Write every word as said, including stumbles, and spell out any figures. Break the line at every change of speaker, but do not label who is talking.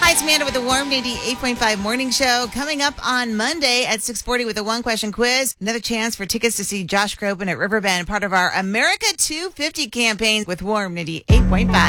Hi, it's Amanda with the Warm eighty-eight point five Morning Show. Coming up on Monday at six forty with a one-question quiz. Another chance for tickets to see Josh Groban at Riverbend, part of our America two fifty campaign with Warm eighty-eight point five.